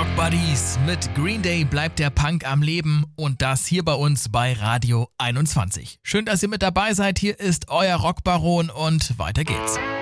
Buddies, mit Green Day bleibt der Punk am Leben und das hier bei uns bei Radio 21. Schön, dass ihr mit dabei seid. Hier ist euer Rockbaron und weiter geht's.